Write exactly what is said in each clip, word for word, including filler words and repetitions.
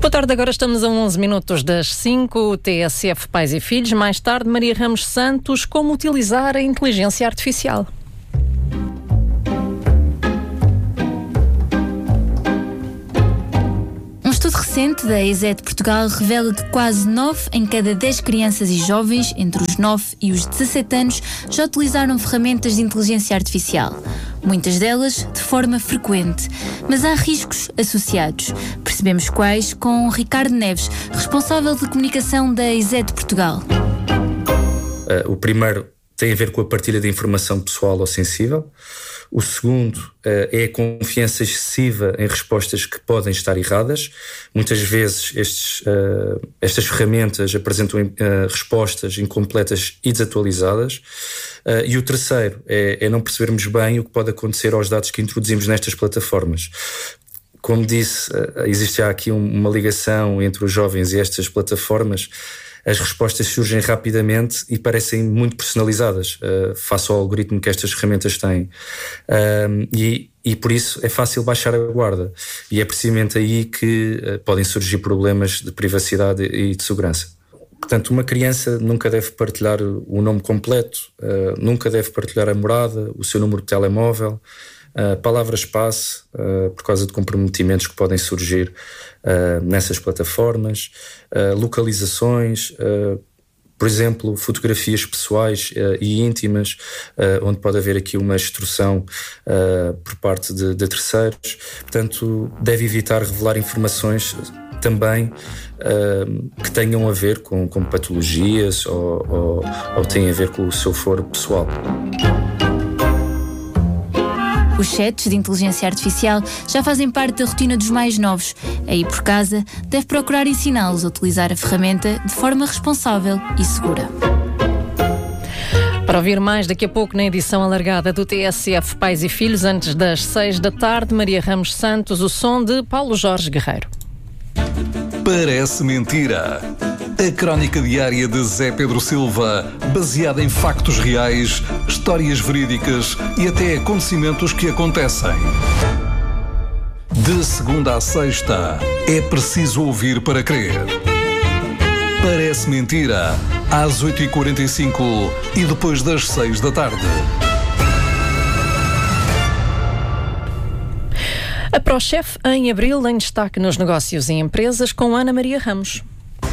Boa tarde, agora estamos a onze minutos das cinco, T S F Pais e Filhos. Mais tarde, Maria Ramos Santos, como utilizar a inteligência artificial. Um estudo recente da E S E T Portugal revela que quase nove em cada dez crianças e jovens entre os nove e os dezassete anos já utilizaram ferramentas de inteligência artificial. Muitas delas de forma frequente. Mas há riscos associados. Percebemos quais com Ricardo Neves, responsável de comunicação da E S E T Portugal. Uh, o primeiro tem a ver com a partilha de informação pessoal ou sensível. O segundo uh, é a confiança excessiva em respostas que podem estar erradas. Muitas vezes estes, uh, estas ferramentas apresentam uh, respostas incompletas e desatualizadas. Uh, e o terceiro é, é não percebermos bem o que pode acontecer aos dados que introduzimos nestas plataformas. Como disse, uh, existe aqui um, uma ligação entre os jovens e estas plataformas. As respostas surgem rapidamente e parecem muito personalizadas uh, face ao algoritmo que estas ferramentas têm. Uh, e, e por isso é fácil baixar a guarda. E é precisamente aí que uh, podem surgir problemas de privacidade e de segurança. Portanto, uma criança nunca deve partilhar o nome completo, uh, nunca deve partilhar a morada, o seu número de telemóvel, Uh, palavras-passe, uh, por causa de comprometimentos que podem surgir uh, nessas plataformas, uh, localizações, uh, por exemplo, fotografias pessoais uh, e íntimas, uh, onde pode haver aqui uma extorsão uh, por parte de, de terceiros. Portanto, deve evitar revelar informações também uh, que tenham a ver com, com patologias ou, ou, ou têm a ver com o seu foro pessoal. Os chats de inteligência artificial já fazem parte da rotina dos mais novos. Aí por casa, deve procurar ensiná-los a utilizar a ferramenta de forma responsável e segura. Para ouvir mais daqui a pouco na edição alargada do T S F Pais e Filhos, antes das seis da tarde, Maria Ramos Santos, o som de Paulo Jorge Guerreiro. Parece mentira. A crónica diária de Zé Pedro Silva, baseada em factos reais, histórias verídicas e até acontecimentos que acontecem. De segunda a sexta, é preciso ouvir para crer. Parece mentira, às oito e quarenta e cinco e depois das seis da tarde. A ProChef em abril, em destaque nos negócios e empresas, com Ana Maria Ramos.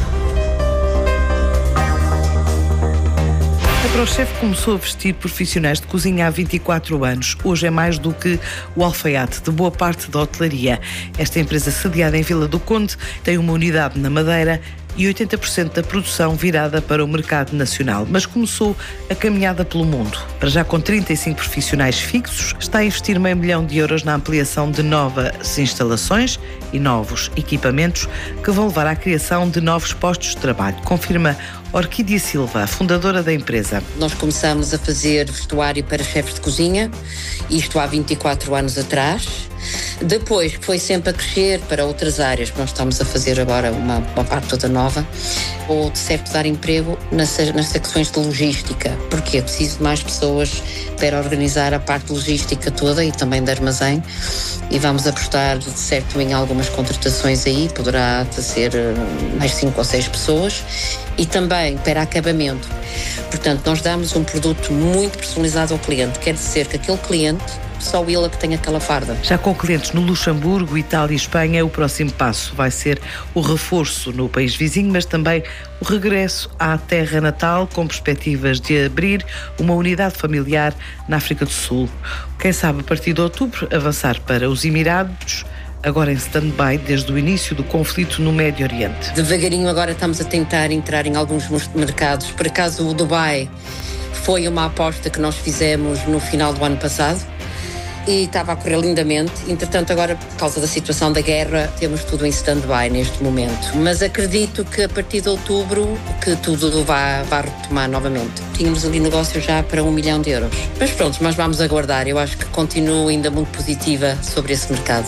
A ProChef começou a vestir profissionais de cozinha há vinte e quatro anos. Hoje é mais do que o alfaiate de boa parte da hotelaria. Esta empresa, sediada em Vila do Conde, tem uma unidade na Madeira e oitenta por cento da produção virada para o mercado nacional. Mas começou a caminhada pelo mundo. Para já com trinta e cinco profissionais fixos, está a investir meio milhão de euros na ampliação de novas instalações e novos equipamentos que vão levar à criação de novos postos de trabalho, confirma Orquídea Silva, fundadora da empresa. Nós começamos a fazer vestuário para chefes de cozinha, isto há vinte e quatro anos atrás. Depois foi sempre a crescer para outras áreas. Nós estamos a fazer agora uma, uma parte toda nova, ou de certo dar emprego nas, nas secções de logística, porque é preciso de mais pessoas para organizar a parte logística toda e também de armazém. E vamos apostar de certo em algumas contratações aí, poderá ser mais cinco ou seis pessoas, e também para acabamento. Portanto, nós damos um produto muito personalizado ao cliente, quer dizer que aquele cliente, só ele é que tem aquela farda. Já com clientes no Luxemburgo, Itália e Espanha, o próximo passo vai ser o reforço no país vizinho, mas também o regresso à terra natal, com perspectivas de abrir uma unidade familiar na África do Sul. Quem sabe, a partir de outubro, avançar para os Emirados, agora em stand-by desde o início do conflito no Médio Oriente. Devagarinho agora estamos a tentar entrar em alguns mercados. Por acaso o Dubai foi uma aposta que nós fizemos no final do ano passado e estava a correr lindamente. Entretanto, agora, por causa da situação da guerra, temos tudo em stand-by neste momento. Mas acredito que a partir de outubro que tudo vai, vai retomar novamente. Tínhamos ali negócio já para um milhão de euros. Mas pronto, mas vamos aguardar. Eu acho que continuo ainda muito positiva sobre esse mercado.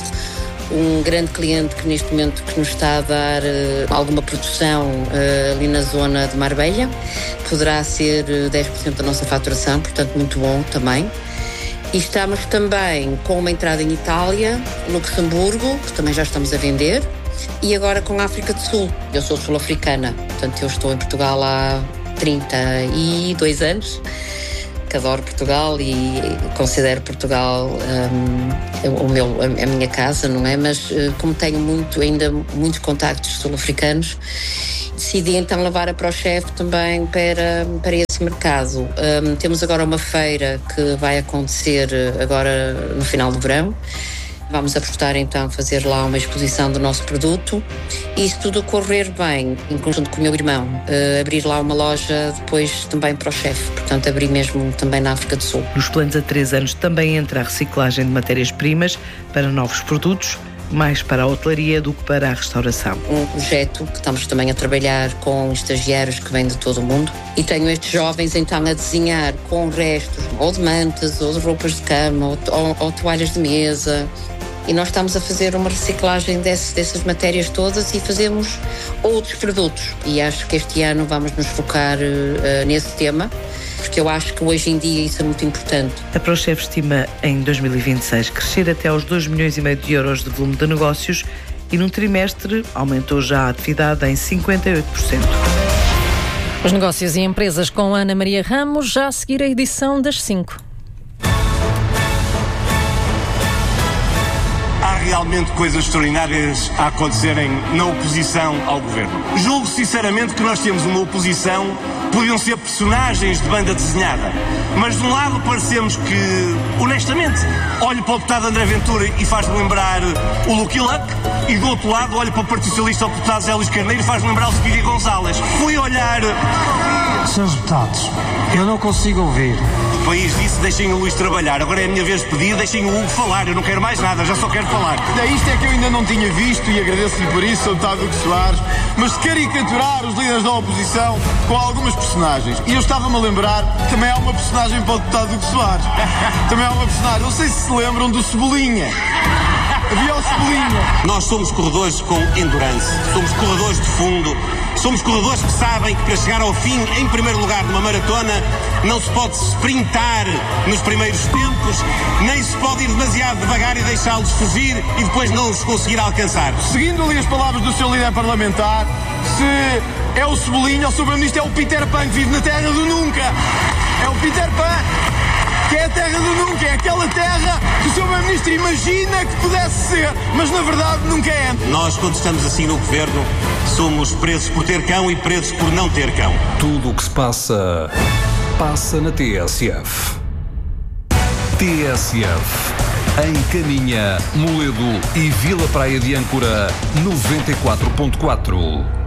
Um grande cliente que neste momento que nos está a dar uh, alguma produção uh, ali na zona de Marbella, poderá ser uh, dez por cento da nossa faturação, portanto muito bom também. E estamos também com uma entrada em Itália, Luxemburgo, que também já estamos a vender, e agora com a África do Sul. Eu sou sul-africana, portanto eu estou em Portugal há trinta e dois anos, que adoro Portugal e considero Portugal um, o meu, a minha casa, não é? Mas uh, como tenho muito, ainda muitos contactos sul-africanos, decidi então levar a ProChef também para, para esse mercado. Um, temos agora uma feira que vai acontecer agora no final do verão. Vamos apostar então a fazer lá uma exposição do nosso produto e, se tudo correr bem, em conjunto com o meu irmão, uh, abrir lá uma loja depois também ProChef, portanto abrir mesmo também na África do Sul. Nos planos a três anos também entra a reciclagem de matérias-primas para novos produtos, mais para a hotelaria do que para a restauração. Um projeto que estamos também a trabalhar com estagiários que vêm de todo o mundo e tenho estes jovens então a desenhar com restos ou de mantas, ou de roupas de cama, ou, ou, ou toalhas de mesa. E nós estamos a fazer uma reciclagem desse, dessas matérias todas e fazemos outros produtos. E acho que este ano vamos nos focar uh, nesse tema, porque eu acho que hoje em dia isso é muito importante. A ProChef estima em dois mil e vinte e seis crescer até aos dois milhões e meio de euros de volume de negócios e num trimestre aumentou já a atividade em cinquenta e oito por cento. Os negócios e empresas com Ana Maria Ramos, já a seguir a edição das cinco. Há realmente coisas extraordinárias a acontecerem na oposição ao governo. Julgo sinceramente que nós temos uma oposição, podiam ser personagens de banda desenhada, mas de um lado parecemos que, honestamente, olho para o deputado André Ventura e faz-me lembrar o Lucky Luck, e do outro lado olho para o Partido Socialista, o deputado Zé Luís Carneiro, e faz-me lembrar o Speedy Gonzalez. Fui olhar... Senhores deputados, eu não consigo ouvir. O país disse, deixem o Luís trabalhar. Agora é a minha vez de pedir, deixem o Hugo falar. Eu não quero mais nada, já só quero falar. Isto é que eu ainda não tinha visto e agradeço-lhe por isso, Sr Deputado Hugo Soares, mas de caricaturar os líderes da oposição com algumas personagens. E eu estava-me a lembrar, também há uma personagem para o Deputado Hugo Soares. Também há uma personagem, não sei se se lembram do Cebolinha. Havia o Cebolinha. Nós somos corredores com endurance, somos corredores de fundo, somos corredores que sabem que para chegar ao fim, em primeiro lugar numa maratona, não se pode sprintar nos primeiros tempos, nem se pode ir demasiado devagar e deixá-los fugir e depois não os conseguir alcançar. Seguindo ali as palavras do seu líder parlamentar, se é o Cebolinha, o seu primeiro-ministro é o Peter Pan que vive na terra do nunca. É o Peter Pan, que é a terra do nunca, é aquela terra que o seu primeiro-ministro imagina que pudesse ser, mas na verdade nunca é. Nós, quando estamos assim no governo, somos presos por ter cão e presos por não ter cão. Tudo o que se passa, passa na T S F. T S F. Em Caminha, Moledo e Vila Praia de Âncora, noventa e quatro ponto quatro.